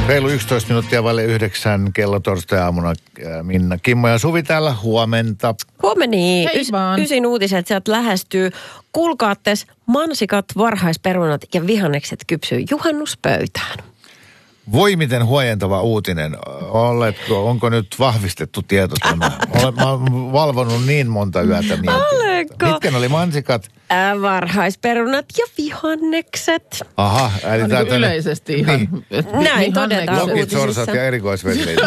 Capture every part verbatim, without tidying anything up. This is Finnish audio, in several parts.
Reilu yksitoista minuuttia vaille yhdeksän kello torstai-aamuna. Minna, Kimmo ja Suvi täällä. Huomenta. Huomeni. Hei Ys- vaan. Ysin uutiset sieltä lähestyy. Kuulkaattes, mansikat, varhaisperunat ja vihannekset kypsyy juhannuspöytään. Voi miten huojentava uutinen. Oletko, onko nyt vahvistettu tieto tämä? Olen, mä oon valvonut niin monta yötä mietin. Oletko? Mitkä ne oli mansikat? Ää, varhaisperunat ja vihannekset. Aha. Eli On tää niin yleisesti ihan... Niin. et- Näin ihan todetaan. nekset. Lokit, sorsat ja erikoisvesiliit.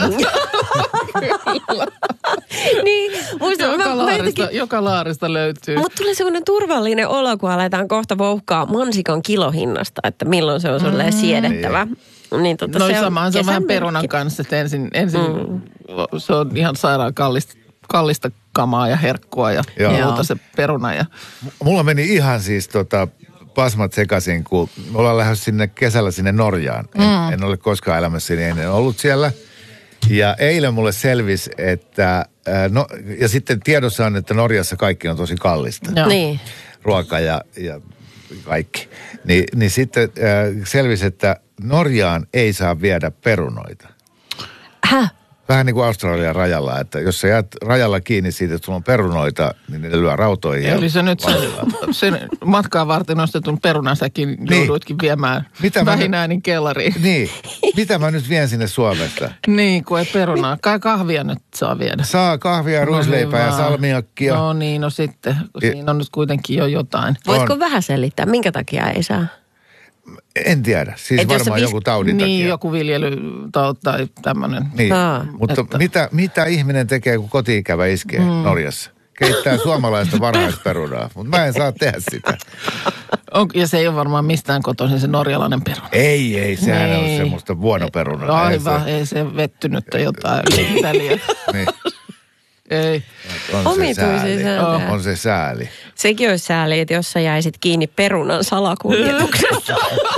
Niin, muista, Joka, mä, mä laarista, jotenkin, joka laarista löytyy. mutta tulee sellainen turvallinen olo, kun aletaan kohta vouhkaa mansikan kilohinnasta, että milloin se on sulle siedettävä. Niin, tota, No se on samaan se on vähän kesän perunan merkki. kanssa, että ensin, ensin mm. se on ihan sairaan kallista, kallista kamaa ja herkkua ja Joo. muuta se peruna. Ja... Mulla meni ihan siis tota, pasmat sekaisin, kun me ollaan lähdössä sinne kesällä sinne Norjaan. En, mm. en ole koskaan elämässäni ennen ollut siellä. Ja eilen mulle selvisi, että, äh, no, ja sitten tiedossa on, että Norjassa kaikki on tosi kallista. Joo. Niin. Ruoka ja, ja kaikki. Ni, niin sitten äh, selvisi, että Norjaan ei saa viedä perunoita. Häh? Vähän niin kuin Australian rajalla, että jos sä jäät rajalla kiinni siitä, että sulla on perunoita, niin ne lyö rautoihin. Eli se nyt sen, sen matkaa varten nostetun perunansäkin Niin. jouduitkin viemään Mitä mä vähin äänin kellariin. Niin. Mitä mä nyt vien sinne Suomesta? Niin, kun ei perunaa. Kai kahvia nyt saa viedä. Saa kahvia, ruisleipää ja hyvä. salmiakkia. No niin, no sitten, kun I- siinä on nyt kuitenkin jo jotain. Voitko On. vähän selittää, minkä takia ei saa? En tiedä. Siis Et jos sä varmaan vis- joku taudin Niin, takia. joku viljelytauti tai tämmöinen. Niin. Aa. Mutta Että- mitä, mitä ihminen tekee, kun koti-ikävä iskee mm. Norjassa? Keittää suomalaista varhaisperunaa, mutta mä en saa tehdä sitä. On, ja se ei ole varmaan mistään kotoisin se norjalainen peruna. Ei, ei, sehän on Niin. semmoista vuonoperunaa. Aivan, Ei ei se vettynyttä jotain väliä. se, niin, Ei. on se Omituisia sääli. sääntöjä. On se sääli. Sekin olisi sääli, että jos sä jäisit kiinni perunan salakuljetuksessa.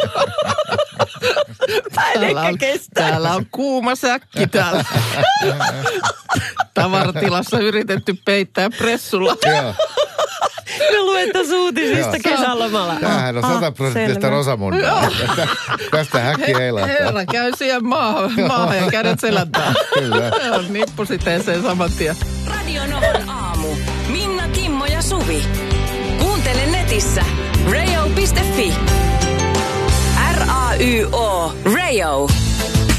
Täällä on, täällä on kuuma säkki täällä. Tavaratilassa yritetty peittää pressulla. Joo. Me luettaisiin uutisista Joo. kesälomalla. Tämähän on Ah, sataprosenttista selvä. Rosamundaa. Tästä, tästä häkki heilahtaa. Herra käy siihen maahan, maahan ja kädet selättää. Kyllä. On nippusiteeseen saman tien. Radio Novan aamu. Minna, Kimmo ja Suvi. Kuuntele netissä radio piste fi. R A Y O. Radio.